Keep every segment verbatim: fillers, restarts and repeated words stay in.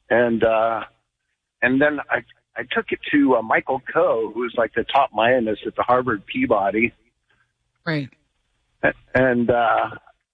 And, uh, and then I, I took it to uh, Michael Coe, who was like the top Mayanist at the Harvard Peabody. Right. And, uh,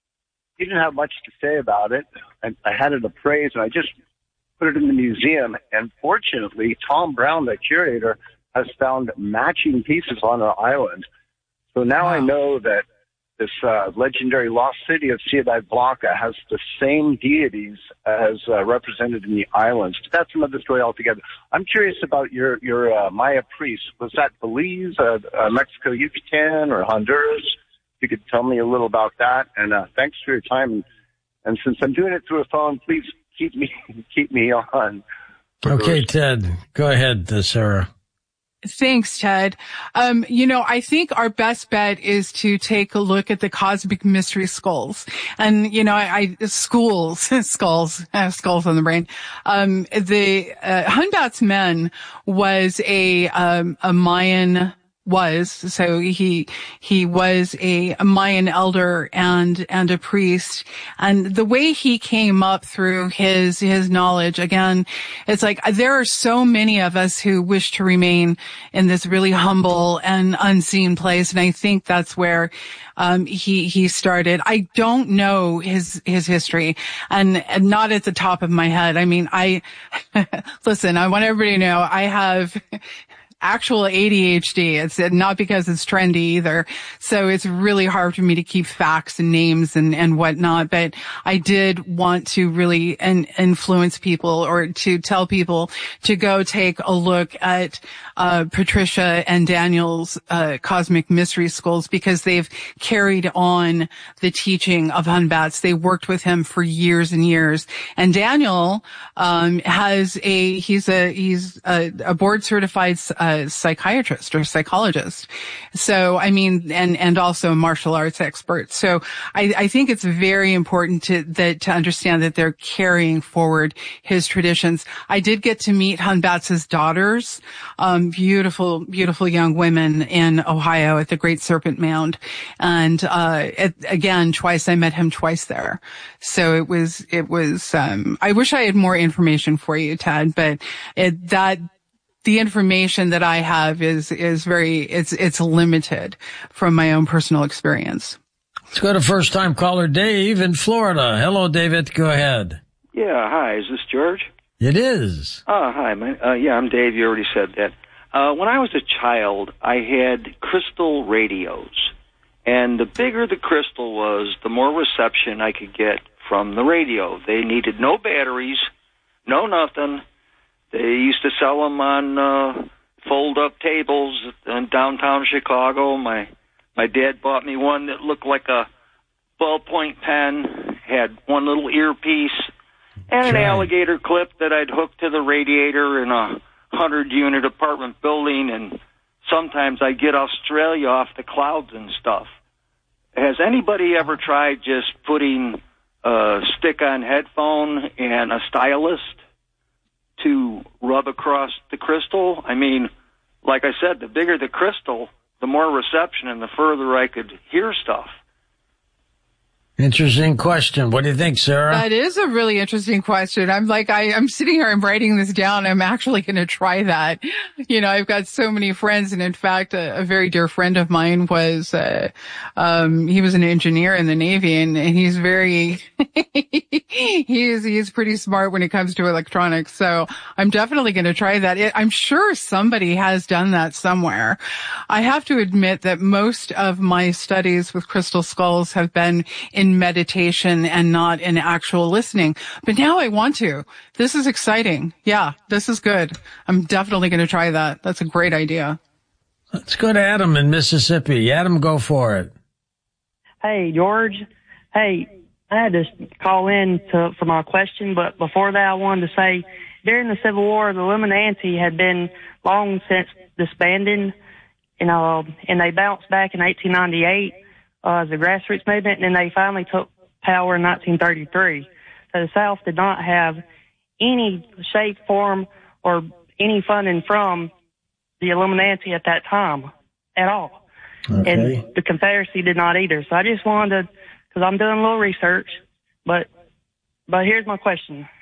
he didn't have much to say about it. I, I had it appraised, and I just put it in the museum. And fortunately, Tom Brown, the curator, has found matching pieces on our island. So now wow. I know that this uh, legendary lost city of Ciudad Blanca has the same deities as uh, represented in the islands. But that's another story altogether. I'm curious about your, your uh, Maya priests. Was that Belize, uh, uh, Mexico, Yucatan, or Honduras? If you could tell me a little about that. And uh, thanks for your time. And, and since I'm doing it through a phone, please keep me keep me on. Okay, Ted. Go ahead, uh, Sarah. Thanks, Ted. Um, you know, I think our best bet is to take a look at the cosmic mystery skulls. And, you know, I, I schools, skulls, uh, skulls on the brain. Um, the, uh, Hunbat's Men was a, um, a Mayan was. So he, he was a, a Mayan elder and, and a priest. And the way he came up through his, his knowledge, again, it's like there are so many of us who wish to remain in this really humble and unseen place. And I think that's where, um, he, he started. I don't know his, his history and, and not at the top of my head. I mean, I, listen, I want everybody to know I have, actual A D H D. It's not because it's trendy either. So it's really hard for me to keep facts and names and, and whatnot. But I did want to really in, influence people or to tell people to go take a look at, uh, Patricia and Daniel's, uh, cosmic mystery skulls because they've carried on the teaching of Hunbat's. They worked with him for years and years. And Daniel, um, has a, he's a, he's a, a board certified, uh, a psychiatrist or psychologist. So, I mean, and, and also a martial arts expert. So I, I think it's very important to, that, to understand that they're carrying forward his traditions. I did get to meet Hunbat's daughters, um, beautiful, beautiful young women in Ohio at the Great Serpent Mound. And, uh, it, again, twice, I met him twice there. So it was, it was, um, I wish I had more information for you, Ted, but it, that, the information that I have is, is very, it's, it's limited from my own personal experience. Let's go to first time caller Dave in Florida. Hello, David. Go ahead. Yeah. Hi. Is this George? It is. Oh, hi. My, uh, yeah, I'm Dave. You already said that. Uh, when I was a child, I had crystal radios. And the bigger the crystal was, the more reception I could get from the radio. They needed no batteries, no nothing. They used to sell them on uh, fold-up tables in downtown Chicago. My my dad bought me one that looked like a ballpoint pen, had one little earpiece, and an alligator clip that I'd hook to the radiator in a hundred-unit apartment building, and sometimes I'd get Australia off the clouds and stuff. Has anybody ever tried just putting a stick-on headphone and a stylus to rub across the crystal? I mean, like I said, the bigger the crystal, the more reception and the further I could hear stuff. Interesting question. What do you think, Sarah? That is a really interesting question. I'm like, I, I'm sitting here, I'm writing this down. I'm actually going to try that. You know, I've got so many friends. And in fact, a, a very dear friend of mine was, uh, um, he was an engineer in the Navy and, and he's very, he's, he's pretty smart when it comes to electronics. So I'm definitely going to try that. It, I'm sure somebody has done that somewhere. I have to admit that most of my studies with crystal skulls have been in meditation and not in actual listening. But now I want to. This is exciting. Yeah, this is good. I'm definitely going to try that. That's a great idea. Let's go to Adam in Mississippi. Adam, go for it. Hey, George. Hey, I had to call in to, for my question, but before that I wanted to say during the Civil War, the Illuminati had been long since disbanded, you know, and they bounced back in eighteen ninety-eight. Uh, as a grassroots movement, and then they finally took power in nineteen thirty-three. So the South did not have any shape, form, or any funding from the Illuminati at that time at all. Okay. And the Confederacy did not either. So I just wanted to, because I'm doing a little research, but but here's my question.